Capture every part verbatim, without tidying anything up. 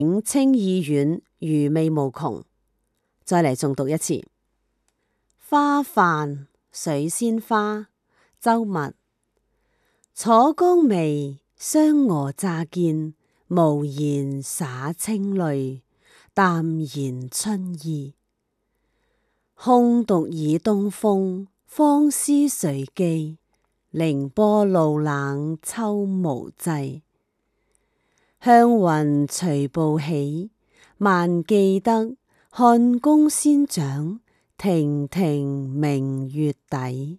清意遠，餘味無窮。再嚟重讀一次。花泛水仙花，周密。楚江微，雙蛾乍見，無言灑清淚，淡然春意。空獨倚東風，芳思誰寄？凌波露冷秋無際。向雲隨步起，萬記得漢宮仙長，亭亭明月底。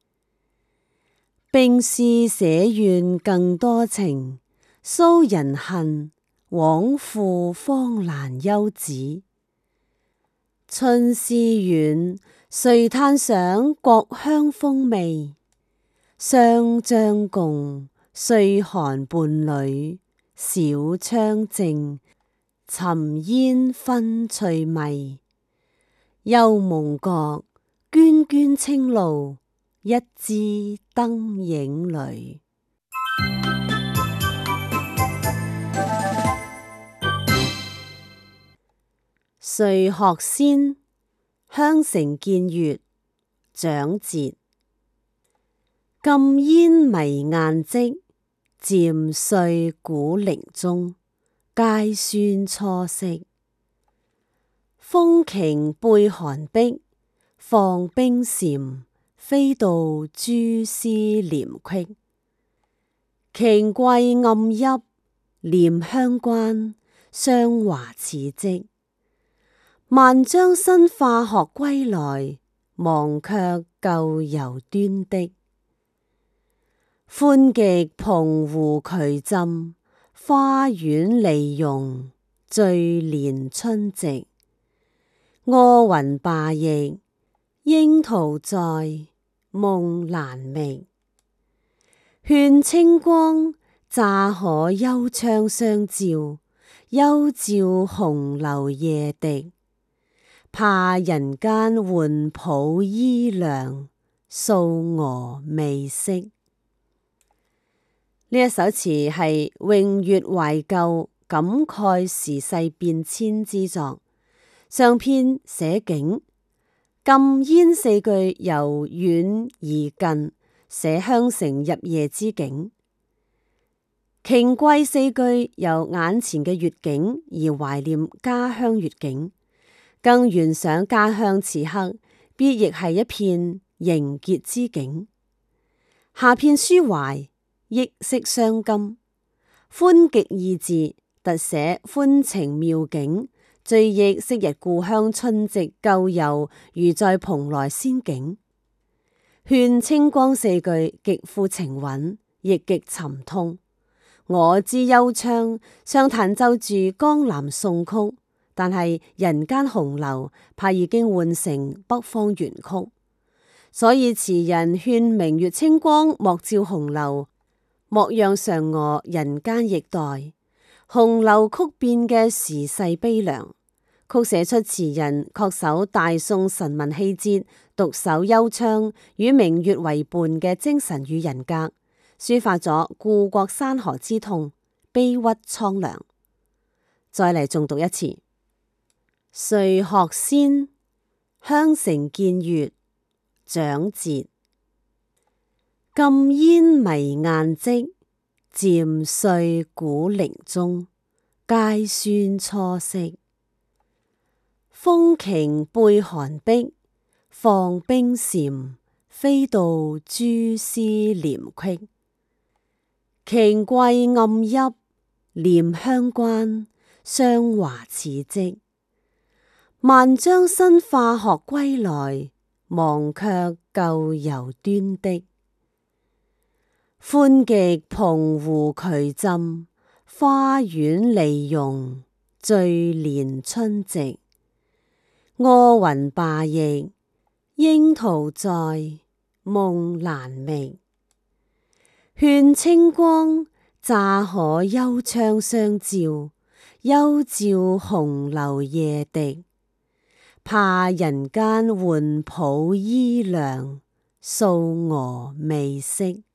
並是寫願更多情，騷人恨，枉負芳蘭幽旨。春思遠，誰嘆賞國香風味？湘江共，歲寒伴侶，小窗靜，沉煙熏翠迷。幽夢覺，涓涓青露，一枝燈影裏。睡鶴仙，香城見月，蔣捷。禁煙迷雁跡，漸歲古陵中，階孫初識。風頃背寒碧，放冰蟬，飛度蛛絲廉隙。瓊桂暗泣，念鄉關，霜華似織。萬將新化學歸來，忘卻舊遊端的。歡極蓬湖渠浸，花苑梨榕，醉憐春夕。柯雲罷役，櫻桃在，夢難覓。勸清光，乍可幽窗相照，幽照紅樓夜滴。怕人間換抱衣涼，素娥未識。呢一首詞係詠閱懷舊、感慨時勢變遷之作。上篇寫景，禁煙四句由遠而近，寫香城入夜之景；瓊桂四句由眼前嘅月景而懷念家鄉月景，更懸想家鄉此刻必亦係一片凝結之景。下片抒懷，憶昔傷今，歡極二字特寫歡情妙景，追憶昔日故鄉春夕舊遊如在蓬萊仙境。勸清光四句極富情韻，亦極沉痛。我知幽窗上彈奏住江南宋曲，但係人間紅樓怕已經換成北方元曲，所以詞人勸明月清光莫照紅樓，莫讓嫦娥人間易待。紅樓曲變嘅時勢悲涼，曲寫出詞人恪守大宋臣民氣節、獨守幽窗與明月為伴嘅精神與人格，抒發咗故國山河之痛、悲鬱蒼涼。再嚟重讀一次。睡鶴仙，香城見月，蔣捷。禁煙迷雁跡，漸歲古陵中，階孫初識。風頃背寒碧，放冰蟬，飛度蛛絲廉隙。瓊桂暗泣，念鄉關，霜華似織。萬將新化學歸來，忘卻舊遊端的。歡極蓬湖渠浸，花苑梨榕，醉憐春夕。柯雲罷役，櫻桃在，夢難覓。勸清光，乍可幽窗相照，幽照紅樓夜滴。怕人間換抱衣涼，素娥未識。